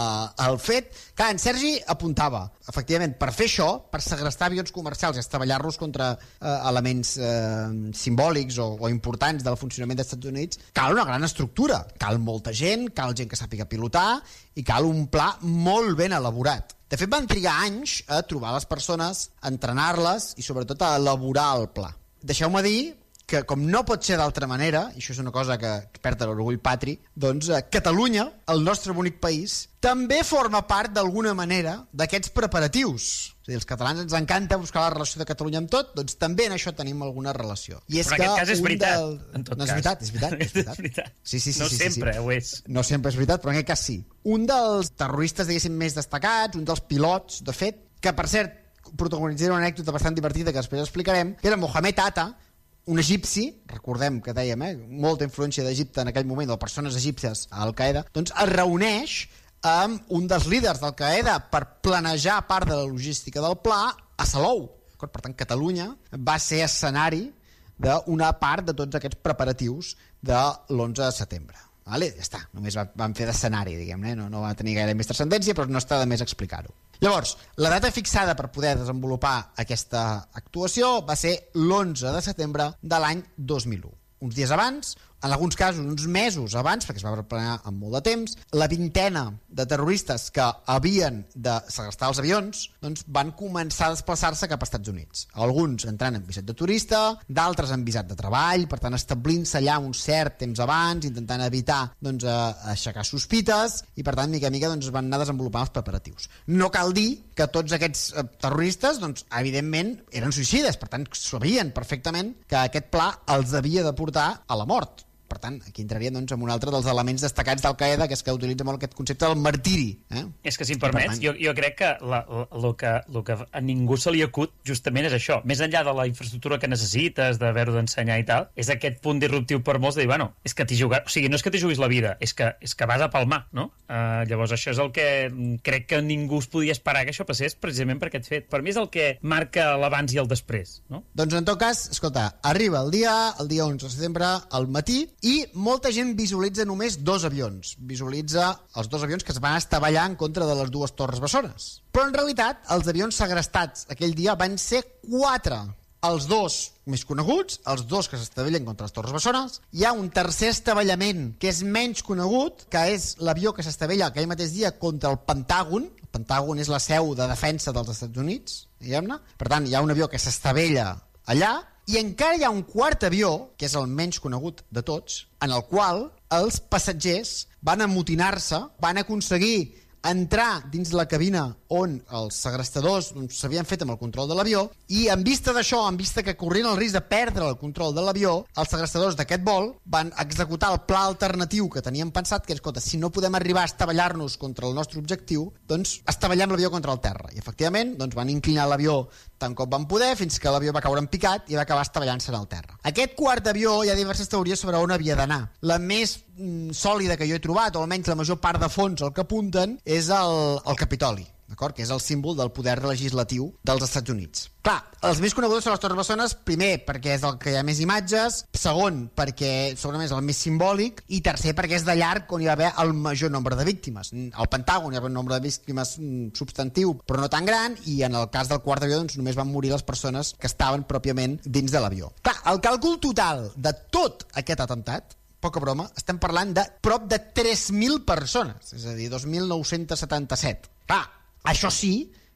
al fet, clar, en Sergi apuntava, efectivament, per fer això, per segrestar avions comercials i estavellar-los contra eh, elements eh, simbòlics o, o importants del funcionament dels Estats Units, cal una gran estructura, cal molta gent, cal gent que sàpiga pilotar i cal un pla molt ben elaborat. De fet, van trigar anys a trobar les persones, a entrenar-les i, sobretot, a elaborar el pla. Deixeu-me dir que, com no pot ser d'altra manera, i això és una cosa que perd l'orgull patri, doncs eh, Catalunya, el nostre bonic país, també forma part, d'alguna manera, d'aquests preparatius. És a dir, els catalans ens encanta buscar la relació de Catalunya amb tot, doncs també en això tenim alguna relació. I és Però en aquest cas és veritat, del... en tot no, és veritat, és veritat, és veritat. és veritat. Sí, sí, sí, no sí, sempre sí, sí. ho és. No sempre és veritat, però en aquest cas sí. Un dels terroristes, diguéssim, més destacats, un dels pilots, de fet, que per cert protagonitzarà una anècdota bastant divertida que després explicarem, que era Mohamed Atta, un egipci, recordem que dèiem, eh, molta influència d'Egipte en aquell moment, de persones egípcies a Al-Qaeda, doncs es reuneix amb un dels líders d'Al-Qaeda per planejar part de la logística del pla a Salou. Per tant, Catalunya va ser escenari d'una part de tots aquests preparatius de l'onze de setembre. Vale? Ja està, només van fer d'escenari, diguem-ne, no, no va tenir gaire més transcendència, però no està de més explicar-ho. Llavors, la data fixada per poder desenvolupar aquesta actuació va ser l'onze de setembre de l'any dos mil u. Uns dies abans, en alguns casos uns mesos abans, perquè es va preparar amb molt de temps, la vintena de terroristes que havien de segrestar els avions doncs van començar a desplaçar-se cap als Estats Units. Alguns entrant en visat de turista, d'altres en visat de treball, per tant establint-se allà un cert temps abans, intentant evitar doncs, aixecar sospites, i per tant, mica a mica, doncs, van anar desenvolupant els preparatius. No cal dir que tots aquests eh, terroristes, doncs, evidentment, eren suïcides, per tant, sabien perfectament que aquest pla els havia de portar a la mort. Per tant, aquí entraríem doncs, en un altre dels elements destacats d'Al-Qaeda, que és que utilitza molt aquest concepte del martiri. Eh? És que, si em permets, tant... jo, jo crec que el que, lo que a ningú se li acut justament és això. Més enllà de la infraestructura que necessites, d'haver-ho d'ensenyar i tal, és aquest punt disruptiu per molts de dir, bueno, és que t'hi jugat... O sigui, no és que t'hi juguis la vida, és que, és que vas a palmar, no? Uh, llavors, això és el que crec que ningú es podia esperar que això passés precisament per aquest fet. Per mi és el que marca l'abans i el després, no? Doncs, en tot cas, escolta, arriba el dia, el dia onze de setembre, al matí, i molta gent visualitza només dos avions. Visualitza els dos avions que es van estavellar en contra de les dues torres bessones. Però en realitat els avions segrestats aquell dia van ser quatre. Els dos més coneguts, els dos que s'estavellen contra les torres bessones. Hi ha un tercer estavellament que és menys conegut, que és l'avió que s'estavella aquell mateix dia contra el Pentàgon. El Pentàgon és la seu de defensa dels Estats Units, diguem-ne. Per tant, hi ha un avió que s'estavella allà. I encara hi ha un quart avió, que és el menys conegut de tots, en el qual els passatgers van amotinar-se, van aconseguir entrar dins la cabina on els segrestadors s'havien fet amb el control de l'avió, i en vista d'això, en vista que corrien el risc de perdre el control de l'avió, els segrestadors d'aquest vol van executar el pla alternatiu que tenien pensat, que és, escolta, si no podem arribar a estavellar-nos contra el nostre objectiu, doncs estavellem l'avió contra el terra. I efectivament doncs, van inclinar l'avió tant com van poder, fins que l'avió va caure en picat i va acabar estavellant-se en el terra. Aquest quart avió hi ha diverses teories sobre on havia d'anar. La més mm, sòlida que jo he trobat, o almenys la major part de fons el que apunten, és el, el Capitoli, d'acord? Que és el símbol del poder legislatiu dels Estats Units. Clar, els més coneguts són les torres bessones, primer perquè és el que hi ha més imatges, segon perquè segurament és el més simbòlic, i tercer perquè és de llarg on hi va haver el major nombre de víctimes. Al Pentàgon hi va haver un nombre de víctimes substantiu però no tan gran, i en el cas del quart avió doncs, només van morir les persones que estaven pròpiament dins de l'avió. Clar, el càlcul total de tot aquest atemptat, poca broma, estem parlant de prop de tres mil persones, és a dir, dos mil nou-cents setanta-set. Clar, això sí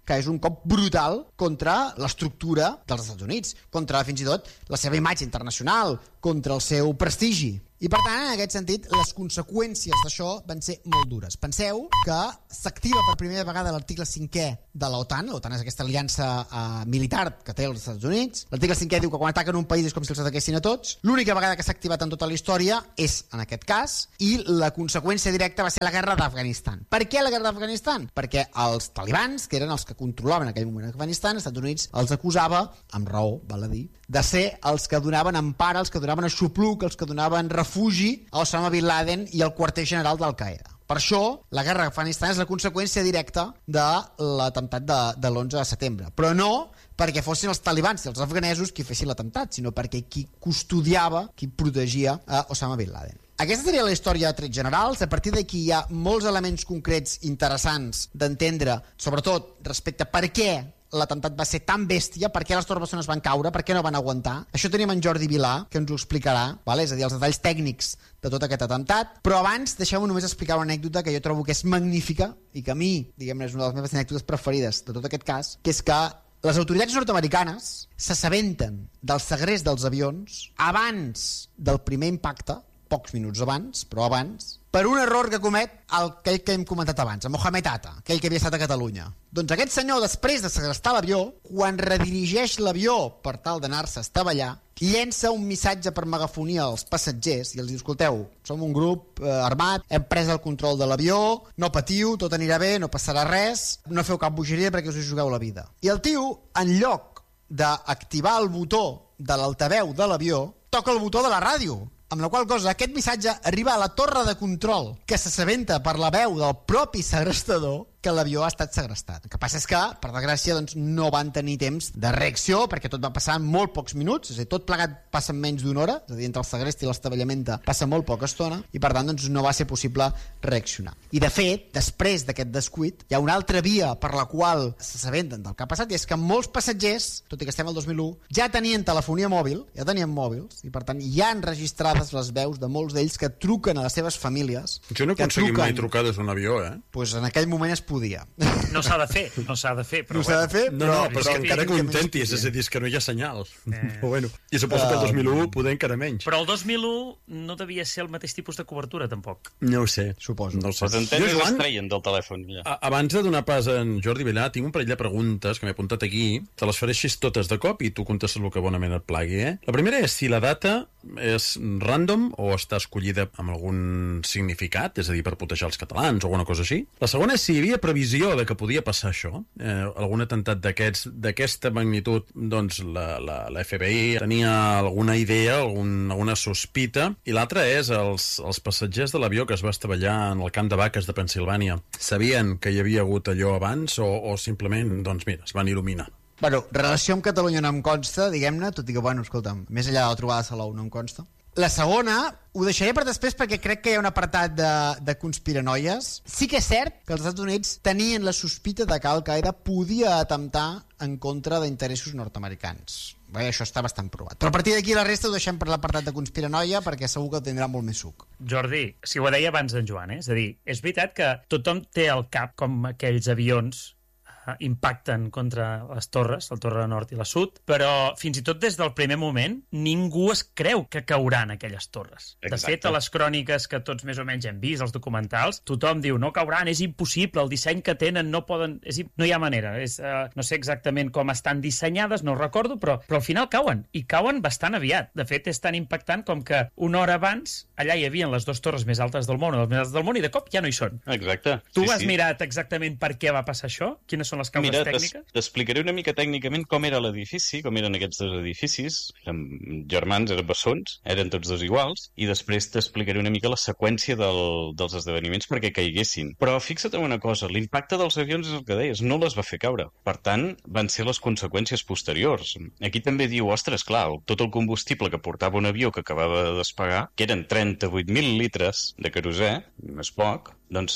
que és un cop brutal contra l'estructura dels Estats Units, contra fins i tot la seva imatge internacional, contra el seu prestigi. I, per tant, en aquest sentit, les conseqüències d'això van ser molt dures. Penseu que s'activa per primera vegada l'article cinquè de l'OTAN. L'OTAN és aquesta aliança uh, militar que té els Estats Units. L'article cinquè diu que quan ataquen un país és com si els ataquessin a tots. L'única vegada que s'ha activat en tota la història és en aquest cas, i la conseqüència directa va ser la guerra d'Afganistan. Per què la guerra d'Afganistan? Perquè els talibans, que eren els que controlaven en aquell moment Afganistan, els Estats Units els acusava, amb raó, val a dir, de ser els que donaven empara, els que donaven aixopluc, els que donaven refugi a Osama Bin Laden i al quarter general d'Al-Qaeda. Per això, la guerra d'Afganistan és la conseqüència directa de l'atemptat de, de l'onze de setembre. Però no perquè fossin els talibans i els afganesos qui fessin l'atemptat, sinó perquè qui custodiava, qui protegia a Osama Bin Laden. Aquesta seria la història a trets generals. A partir d'aquí hi ha molts elements concrets interessants d'entendre, sobretot respecte a per què l'atemptat va ser tan bèstia, per què les torres bessones van caure, per què no van aguantar. Això tenim en Jordi Vilà, que ens ho explicarà, vale? És a dir, els detalls tècnics de tot aquest atemptat. Però abans, deixeu-me només explicar una anècdota que jo trobo que és magnífica i que a mi, diguem-ne, és una de les meves anècdotes preferides de tot aquest cas, que és que les autoritats nord-americanes s'assabenten del segrest dels avions abans del primer impacte, pocs minuts abans, però abans, per un error que comet aquell que hem comentat abans, el Mohamed Atta, aquell que havia estat a Catalunya. Doncs aquest senyor, després de segrestar l'avió, quan redirigeix l'avió per tal d'anar-se a estavellar, llença un missatge per megafonia als passatgers i els diu, escolteu, som un grup eh, armat, hem pres el control de l'avió, no patiu, tot anirà bé, no passarà res, no feu cap bogeria perquè us hi jugueu la vida. I el tio, en lloc d'activar el botó de l'altaveu de l'avió, toca el botó de la ràdio, amb la qual cosa aquest missatge arriba a la torre de control, que s'assabenta per la veu del propi segrestador que l'avió ha estat segrestat. El que passa és que, per desgràcia, doncs, no van tenir temps de reacció, perquè tot va passar en molt pocs minuts, és a dir, tot plegat passa en menys d'una hora, és a dir, entre el segrest i l'estabellament passa molt poca estona, i per tant doncs, no va ser possible reaccionar. I de fet, després d'aquest descuit, hi ha una altra via per la qual s'assabenten del que ha passat, i és que molts passatgers, tot i que estem al dos mil u, ja tenien telefonia mòbil, ja tenien mòbils, i per tant ja han registrades les veus de molts d'ells que truquen a les seves famílies. Jo no he aconseguit mai trucar des d'un avió, eh? Pues en aquell moment es podia. No s'ha de fer, no s'ha de fer. Però no s'ha de fer, però... No, no, però, però encara que ho intentis, és a dir, és que no hi ha senyal. Eh... Però bueno, i suposo que el dos mil u poder encara menys. Però el dos mil u no devia ser el mateix tipus de cobertura, tampoc. No ho sé. Suposo. No ho sé. Les antenes jo, Joan, es treien del telèfon. Ja. A, abans de donar pas a en Jordi Vilà, tinc un parell de preguntes que m'he apuntat aquí. Te les faré així totes de cop i tu contestes el que bonament et plagui, eh? La primera és si la data és random o està escollida amb algun significat, és a dir, per proteger els catalans o alguna cosa així. La segona és si hi havia previsió de que podia passar això, eh, algun atemptat d'aquests d'aquesta magnitud, doncs la, la, la F B I tenia alguna idea, algun, alguna sospita, i l'altra és els, els passatgers de l'avió que es va estavellar en el camp de vaques de Pensilvània. Sabien que hi havia hagut allò abans o, o simplement, doncs mira, es van il·luminar? Bueno, relació amb Catalunya no em consta, diguem-ne, tot i que, bueno, escolta'm, més enllà de la trobada de Salou no em consta. La segona, ho deixaré per després perquè crec que hi ha un apartat de, de conspiranoies. Sí que és cert que els Estats Units tenien la sospita de que Al-Qaeda podia atemptar en contra d'interessos nord-americans. Bé, això està bastant provat. Però a partir d'aquí la resta ho deixem per l'apartat de conspiranoia perquè segur que tindrà molt més suc. Jordi, si ho deia abans en Joan, eh? És a dir, és veritat que tothom té al cap com aquells avions impacten contra les torres, la torre nord i la sud, però fins i tot des del primer moment ningú es creu que cauran aquelles torres. Exacte. De fet, a les cròniques que tots més o menys hem vist, els documentals, tothom diu no cauran, és impossible, el disseny que tenen no poden... És, no hi ha manera. És, uh, no sé exactament com estan dissenyades, no ho recordo, però, però al final cauen, i cauen bastant aviat. De fet, és tan impactant com que una hora abans allà hi havia les dues torres més altes del món o les més altes del món i de cop ja no hi són. Exacte. Tu sí, has sí. mirat exactament per què va passar això? Quines són les causes Mira, tècniques? t'explicaré una mica tècnicament com era l'edifici, com eren aquests dos edificis. Eren germans, eren bessons, eren tots dos iguals, i després t'explicaré una mica la seqüència del, dels esdeveniments perquè caiguessin. Però fixa't en una cosa, l'impacte dels avions és el que deies, no les va fer caure. Per tant, van ser les conseqüències posteriors. Aquí també diu, ostres, clar, tot el combustible que portava un avió que acabava de despegar, que eren trenta-vuit mil litres de querosè, més poc, doncs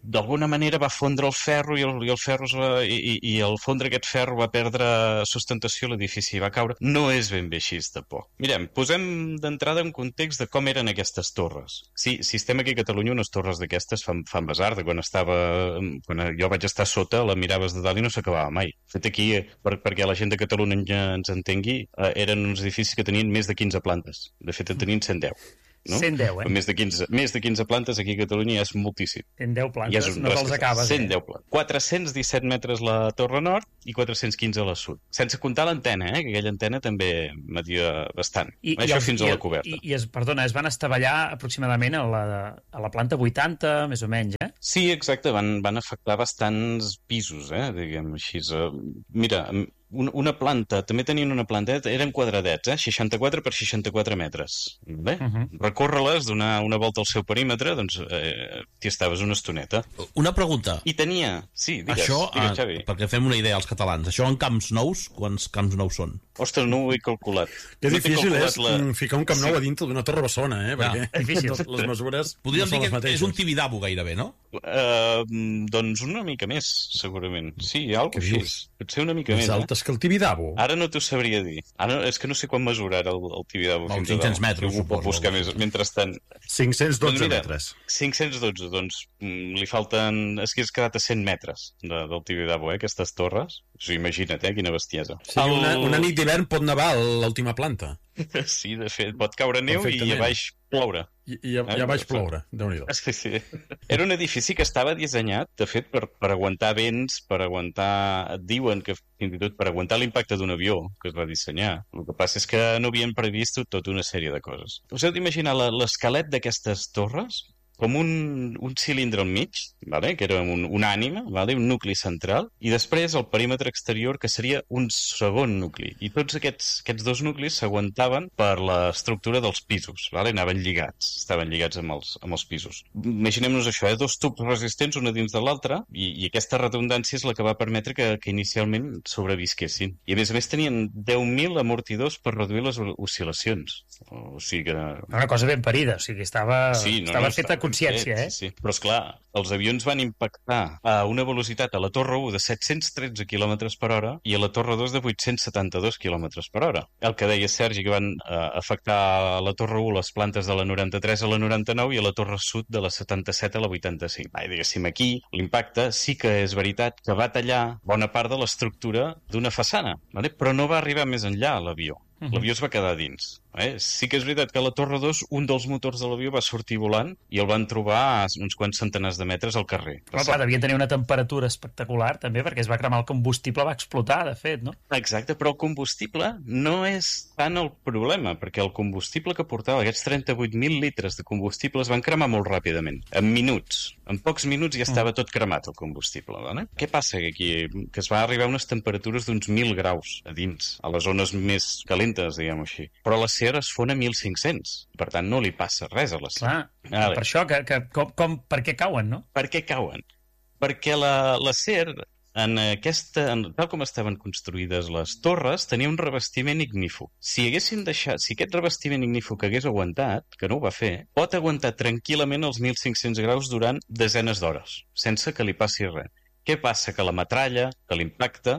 d'alguna manera va fondre el ferro i el, i el ferro es va, i, i el fondre aquest ferro va perdre sustentació, l'edifici va caure. No és ben bé així de por. Mirem, posem d'entrada un context de com eren aquestes torres. Sí, si estem aquí a Catalunya, unes torres d'aquestes fan, fan besar, de quan estava, quan jo vaig estar sota, la miraves de dalt i no s'acabava mai. De fet, aquí, per, perquè la gent de Catalunya ens entengui, eh, eren uns edificis que tenien més de quinze plantes. De fet, en tenien cent deu. No? cent deu, eh? Més de, quinze, més de quinze plantes aquí a Catalunya és moltíssim. cent deu plantes, un, no te'ls acabes. cent deu plantes. quatre-cents disset metres la torre nord i quatre-cents quinze a la sud. Sense comptar l'antena, eh? Que aquella antena també media bastant. I, Això i els, fins i, a la coberta. I, i es, perdona, es van estavellar aproximadament a la, a la planta vuitanta, més o menys, eh? Sí, exacte, van, van afectar bastants pisos, eh? Diguem així. Mira, una planta, també tenien una planta, eren quadradets, eh? seixanta-quatre per seixanta-quatre metres. Bé, uh -huh. Recórrer-les, donar una volta al seu perímetre, doncs eh, t'hi estaves una estoneta. Una pregunta. I tenia... Sí, digues, això, digues, Xavi. Eh, perquè fem una idea als catalans, això en camps nous, quants camps nous són? Ostres, no ho he calculat. Que no difícil és la... ficar un camp nou sí. a dintre d'una torre bessona, eh? Perquè ja. les mesures podríem no són dir les que mateixes. És un Tibidabo gairebé, no? Uh, doncs una mica més, segurament. Sí, alguna cosa així. Potser una mica més. Més altes eh? que el Tibidabo. Ara no t'ho sabria dir. Ara és que no sé quan mesurar el, el Tibidabo. Fins cinc-cents metres, ho pot buscar més, mentrestant. cinc-cents dotze doncs mira, metres. cinc-cents dotze, doncs mm, li falten... És que has quedat a cent metres de, del Tibidabo, eh, aquestes torres. O sigui, imagina't, eh, quina bestiesa. Sí, el... una, una nit d'hivern pot nevar a l'última planta. Sí, de fet, pot caure neu i a baix ploure. I, i, a, i a baix ploure, Déu-n'hi-do. Sí, sí. Era un edifici que estava dissenyat, de fet, per, per aguantar vents, per aguantar... Et diuen que fins i tot per aguantar l'impacte d'un avió que es va dissenyar. El que passa és que no havien previst tota una sèrie de coses. Us heu d'imaginar l'esquelet d'aquestes torres com un, un cilindre al mig, vale? Que era un, un ànima, vale? Un nucli central, i després el perímetre exterior, que seria un segon nucli. I tots aquests, aquests dos nuclis s'aguantaven per l'estructura dels pisos, vale? Anaven lligats, estaven lligats amb els, amb els pisos. Imaginem-nos això, eh? Dos tubs resistents, un a dins de l'altre, i, i aquesta redundància és la que va permetre que, que inicialment sobrevisquessin. I a més a més tenien deu mil amortidors per reduir les oscil·lacions. O sigui que... Una cosa ben parida, o sigui, estava, sí, no, estava no, feta a consciència, eh? Sí, sí. Però, esclar, els avions van impactar a una velocitat a la Torre u de set-cents tretze quilòmetres per hora i a la Torre dos de vuit-cents setanta-dos quilòmetres per hora. El que deia Sergi, que van eh, afectar a la Torre u les plantes de la noranta-tres a la noranta-nou i a la Torre sud de la setanta-set a la vuitanta-cinc. Ai, diguéssim, aquí l'impacte sí que és veritat que va tallar bona part de l'estructura d'una façana, vale? Però no va arribar més enllà l'avió. L'avió es va quedar dins. Eh? Sí que és veritat que a la Torre dos un dels motors de l'avió va sortir volant i el van trobar a uns quants centenars de metres al carrer. Però clar, devien tenir una temperatura espectacular també perquè es va cremar el combustible, va explotar, de fet, no? Exacte, però el combustible no és tant el problema, perquè el combustible que portava, aquests trenta-vuit mil litres de combustible, es van cremar molt ràpidament, en minuts. En pocs minuts ja estava tot cremat, el combustible. Vale? Què passa aquí? Que es va arribar a unes temperatures d'uns mil graus a dins, a les zones més calentes, diguem-ho així. Però l'acer es fon a mil cinc-cents. Per tant, no li passa res a l'acer. Clar, vale. Per això, que, que, com, com, per què cauen, no? Per què cauen? Perquè l'acer, la, en aquesta, en, tal com estaven construïdes les torres, tenia un revestiment ignífug. Si haguessin deixat, si aquest revestiment ignífug hagués aguantat, que no ho va fer, pot aguantar tranquil·lament els mil cinc-cents graus durant desenes d'hores, sense que li passi res. Què passa? Que la metralla, que l'impacte,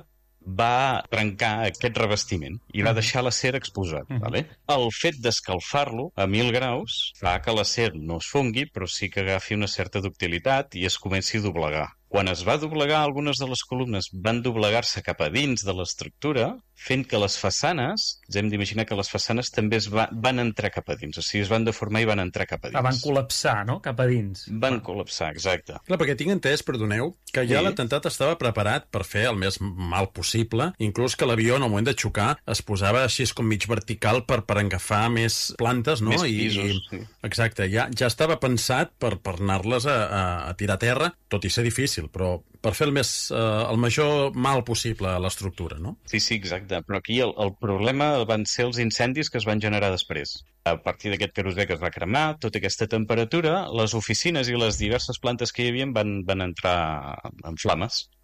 va trencar aquest revestiment i va deixar l'acer exposat. Uh-huh. Vale? El fet d'escalfar-lo a mil graus fa que l'acer no es fongui, però sí que agafi una certa ductilitat i es comenci a doblegar. Quan es va doblegar, algunes de les columnes van doblegar-se cap a dins de l'estructura, fent que les façanes, ens hem d'imaginar que les façanes també es va, van entrar cap a dins, o sigui, es van deformar i van entrar cap a dins. Ah, van col·lapsar, no?, cap a dins. Van col·lapsar, exacte. Clar, perquè tinc entès, perdoneu, que ja sí. L'atemptat estava preparat per fer el més mal possible, inclús que l'avió, en el moment de xocar, es posava així com mig vertical per, per agafar més plantes, no? Més pisos, I, sí. Exacte, ja, ja estava pensat per, per anar-les a, a, a tirar a terra, tot i ser difícil, però per fer el, més, eh, el major mal possible a l'estructura, no? Sí, sí, exacte. Però aquí el, el problema van ser els incendis que es van generar després. A partir d'aquest querosè que es va cremar, tota aquesta temperatura, les oficines i les diverses plantes que hi havia van, van entrar en flames.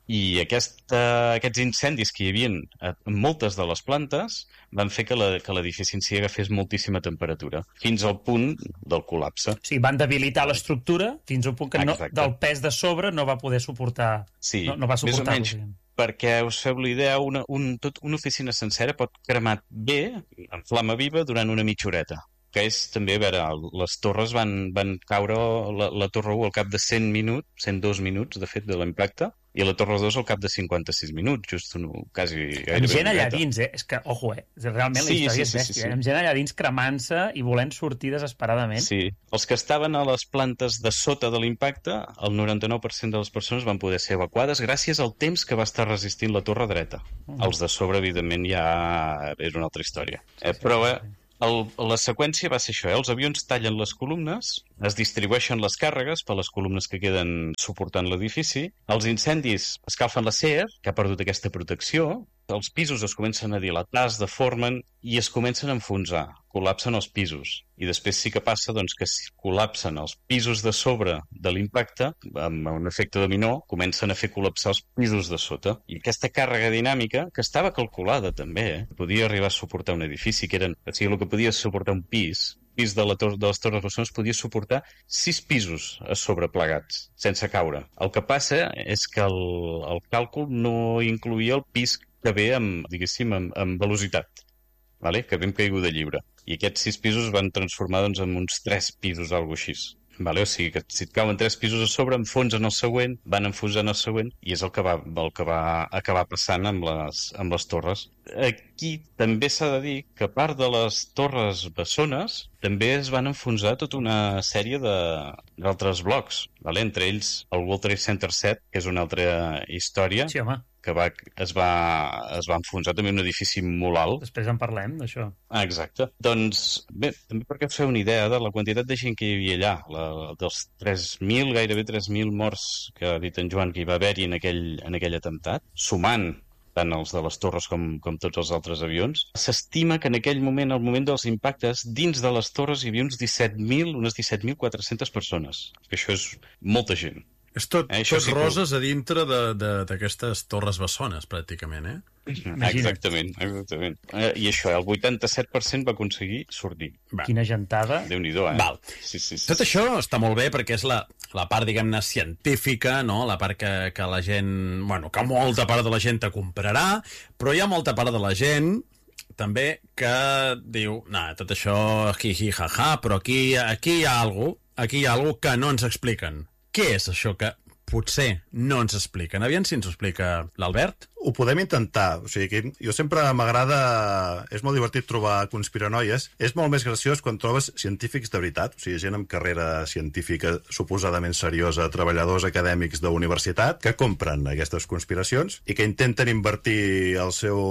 I aquesta, aquests incendis que hi havia en moltes de les plantes van fer que l'edifici en si agafés moltíssima temperatura, fins al punt del col·lapse. O sigui, van debilitar l'estructura fins al punt que no, del pes de sobre no va poder suportar... Sí, no, no va més o menys, suportar-ho. perquè us feu la idea, una, un, tot, una oficina sencera pot cremar bé, en flama viva, durant una mitja horeta. Que és també, a veure, les torres van, van caure, la, la torre u al cap de cent minuts, cent dos minuts, de fet, de l'impacte, i la torre dos al cap de cinquanta-sis minuts, just un, quasi... Amb gent allà dins, eh? És que, ojo, eh? Realment sí, la història sí, és sí, bèstia, sí, sí. eh? Amb gent allà dins cremant-se i volent sortir desesperadament. Sí, els que estaven a les plantes de sota de l'impacte, el noranta-nou per cent de les persones van poder ser evacuades gràcies al temps que va estar resistint la torre dreta. Mm. Els de sobre, evidentment, ja és una altra història. Eh, sí, però, eh, El, la seqüència va ser això, eh? Els avions tallen les columnes, es distribueixen les càrregues per les columnes que queden suportant l'edifici, els incendis escalfen l'acer, que ha perdut aquesta protecció, els pisos es comencen a dilatar, es deformen i es comencen a enfonsar, col·lapsen els pisos. I després sí que passa doncs, que si col·lapsen els pisos de sobre de l'impacte, amb un efecte dominó, comencen a fer col·lapsar els pisos de sota. I aquesta càrrega dinàmica, que estava calculada també, eh? Podia arribar a suportar un edifici, que eren, o sigui, el que podia suportar un pis, pis de, la tor de les Torres Bessones podia suportar sis pisos a sobre plegats, sense caure. El que passa és que el, el càlcul no incluïa el pis que ve amb, diguéssim, amb, amb velocitat, vale? Que ve amb caiguda lliure. I aquests sis pisos van transformar doncs, en uns tres pisos, alguna cosa així. Vale? O sigui que si et cauen tres pisos a sobre, enfonsen el següent, van enfonsant el següent, i és el que va, el que va acabar passant amb les, amb les torres. Aquí també s'ha de dir que a part de les torres bessones, també es van enfonsar tota una sèrie d'altres blocs, vale? Entre ells el World Trade Center set, que és una altra història, sí, home. que va, es, va, es va enfonsar també un edifici molt alt. Després en parlem, d'això. Ah, exacte. Doncs, bé, també perquè us feu una idea de la quantitat de gent que hi havia allà, la, dels tres mil, gairebé tres mil morts que ha dit en Joan que hi va haver-hi en, aquell, en aquell atemptat, sumant tant els de les torres com, com tots els altres avions, s'estima que en aquell moment, al moment dels impactes, dins de les torres hi havia uns disset mil, unes disset mil quatre-centes persones. Que això és molta gent. És tot, eh, tot sí roses que... a dintre d'aquestes torres bessones, pràcticament, eh? Imagina't. Exactament, exactament. Eh, I això, el vuitanta-set per cent va aconseguir sortir. Va. Quina gentada. Déu-n'hi-do, eh? Val. Sí, sí, sí, tot sí. això està molt bé perquè és la, la part, diguem-ne, científica, no? La part que, que la gent... Bueno, que molta part de la gent te comprarà, però hi ha molta part de la gent també que diu, nah, tot això, hi, hi, ha, ha, però aquí, aquí hi ha alguna cosa, aquí hi ha alguna cosa que no ens expliquen. Què és això que potser no ens expliquen? Aviam si ens ho explica l'Albert. Ho podem intentar. O sigui, que jo sempre m'agrada... És molt divertit trobar conspiranoies. És molt més graciós quan trobes científics de veritat, o sigui, gent amb carrera científica suposadament seriosa, treballadors acadèmics d'universitat, que compren aquestes conspiracions i que intenten invertir el seu...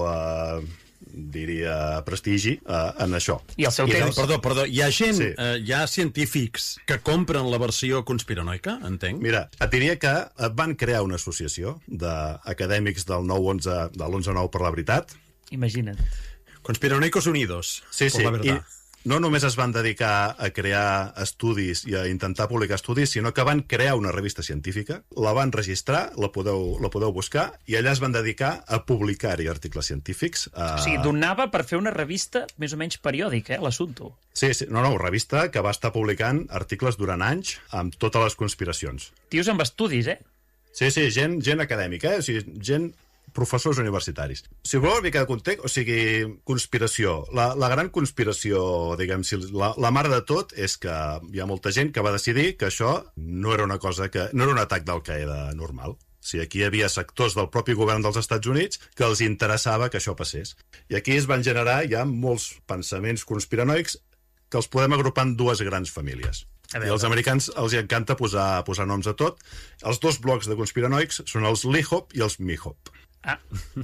Uh... diria, prestigi uh, en això. I el seu I temps. Perdó, perdó, hi ha gent, sí. uh, hi ha científics que compren la versió conspiranoica, entenc? Mira, et diria que van crear una associació d'acadèmics del nou onze, de l'onze nou per la veritat. Imagina't. Conspiranoicos Unidos. Sí, sí, la i no només es van dedicar a crear estudis i a intentar publicar estudis, sinó que van crear una revista científica, la van registrar, la podeu, la podeu buscar, i allà es van dedicar a publicar-hi articles científics. A... O sigui, donava per fer una revista més o menys periòdica, eh, l'assumpte. Sí, sí, no, no, revista que va estar publicant articles durant anys amb totes les conspiracions. Tios amb estudis, eh? Sí, sí, gent, gent acadèmica, eh? O sigui, gent... professors universitaris. Si voleu una mica de context, o sigui, conspiració. La, la gran conspiració, diguem, si la, la mare de tot és que hi ha molta gent que va decidir que això no era una cosa que... no era un atac d'Al-Qaeda normal. O sigui, aquí hi havia sectors del propi govern dels Estats Units que els interessava que això passés. I aquí es van generar ja molts pensaments conspiranoics que els podem agrupar en dues grans famílies. I als americans els hi encanta posar, posar noms a tot. Els dos blocs de conspiranoics són els Lee-Hop i els Me-Hop. Ah.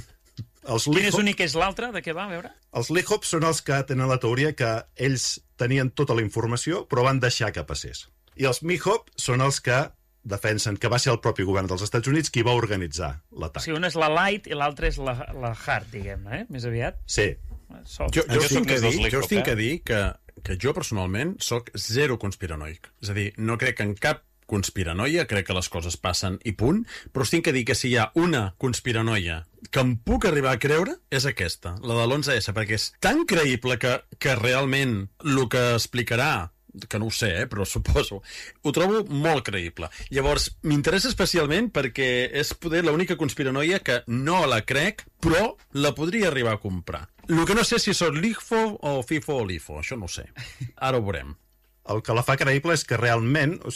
Els Quin és un i què és l'altre? De què va, a veure? Els Lee-Hop són els que tenen la teoria que ells tenien tota la informació però van deixar que passés. I els Me-Hop són els que defensen que va ser el propi govern dels Estats Units qui va organitzar l'atac. O sigui, una és la light i l'altra és la, la hard, diguem-ne, eh? Més aviat. Sí. So, jo, jo, jo tinc que dir, jo us tinc eh? que dir que, que jo personalment sóc zero conspiranoic. És a dir, no crec en cap conspiranoia, crec que les coses passen i punt, però us tinc que dir que si hi ha una conspiranoia que em puc arribar a creure, és aquesta, la de l'onze esse, perquè és tan creïble que, que realment el que explicarà, que no ho sé, eh, però suposo, ho trobo molt creïble. Llavors, m'interessa especialment perquè és poder l'única conspiranoia que no la crec, però la podria arribar a comprar. El que no sé si són l'IFO o FIFO o l'IFO, això no ho sé. Ara ho veurem. El que la fa creïble és que realment,